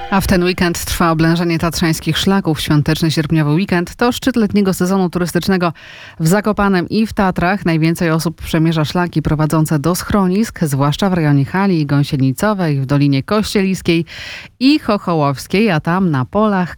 A w ten weekend trwa oblężenie tatrzańskich szlaków. Świąteczny sierpniowy weekend to szczyt letniego sezonu turystycznego w Zakopanem i w Tatrach. Najwięcej osób przemierza szlaki prowadzące do schronisk, zwłaszcza w rejonie Hali Gąsienicowej, w Dolinie Kościeliskiej i Chochołowskiej, a tam na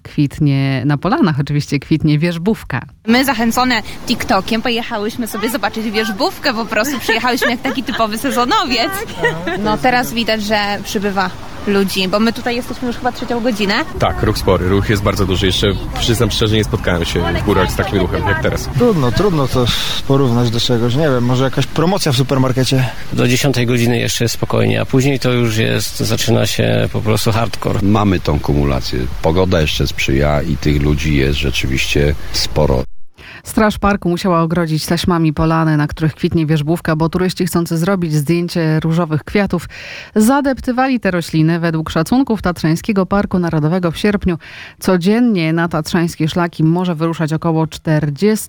polanach oczywiście kwitnie wierzbówka. My zachęcone TikTokiem pojechałyśmy sobie zobaczyć wierzbówkę, po prostu przyjechałyśmy jak taki typowy sezonowiec. No teraz widać, że przybywa ludzi, bo my tutaj jesteśmy już chyba 3. godzinę. Tak, ruch spory, ruch jest bardzo duży. Jeszcze przyznam szczerze, nie spotkałem się w górach z takim ruchem jak teraz. Trudno to porównać do czegoś, nie wiem, może jakaś promocja w supermarkecie. Do 10 godziny jeszcze spokojnie, a później to już zaczyna się po prostu hardcore. Mamy tą kumulację. Pogoda jeszcze sprzyja i tych ludzi jest rzeczywiście sporo. Straż parku musiała ogrodzić taśmami polany, na których kwitnie wierzbówka, bo turyści chcący zrobić zdjęcie różowych kwiatów zadeptywali te rośliny. Według szacunków Tatrzańskiego Parku Narodowego w sierpniu codziennie na tatrzańskie szlaki może wyruszać około 40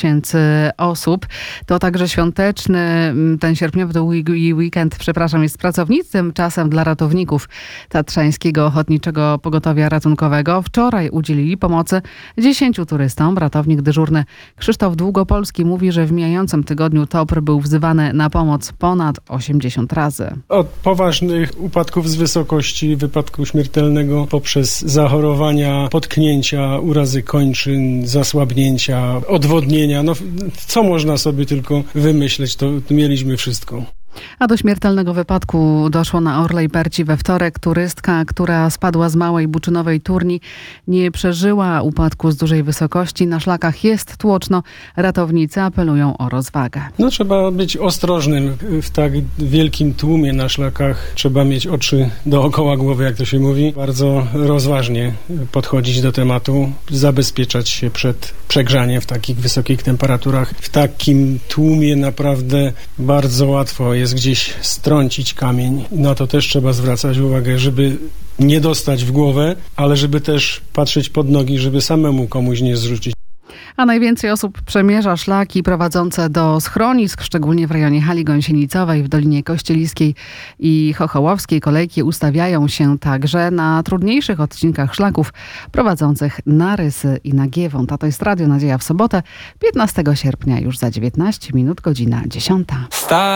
000 osób. To także świąteczny, ten sierpniowy weekend, jest pracowniczym czasem dla ratowników Tatrzańskiego Ochotniczego Pogotowia Ratunkowego. Wczoraj udzielili pomocy 10 turystom. Ratownik dyżurny Krzysztof Długopolski mówi, że w mijającym tygodniu TOPR był wzywany na pomoc ponad 80 razy. Od poważnych upadków z wysokości, wypadku śmiertelnego, poprzez zachorowania, potknięcia, urazy kończyn, zasłabnięcia, odwodnienia. No, co można sobie tylko wymyśleć, to mieliśmy wszystko. A do śmiertelnego wypadku doszło na Orlej Perci we wtorek. Turystka, która spadła z małej buczynowej turni, nie przeżyła upadku z dużej wysokości. Na szlakach jest tłoczno. Ratownicy apelują o rozwagę. Trzeba być ostrożnym w tak wielkim tłumie na szlakach. Trzeba mieć oczy dookoła głowy, jak to się mówi. Bardzo rozważnie podchodzić do tematu, zabezpieczać się przed przegrzaniem w takich wysokich temperaturach. W takim tłumie naprawdę bardzo łatwo jest gdzieś strącić kamień. Na to też trzeba zwracać uwagę, żeby nie dostać w głowę, ale żeby też patrzeć pod nogi, żeby samemu komuś nie zrzucić. A najwięcej osób przemierza szlaki prowadzące do schronisk, szczególnie w rejonie Hali Gąsienicowej, w Dolinie Kościeliskiej i Chochołowskiej. Kolejki ustawiają się także na trudniejszych odcinkach szlaków prowadzących na Rysy i na Giewont. A to jest Radio Nadzieja w sobotę, 15 sierpnia, już za 19 minut, godzina 10.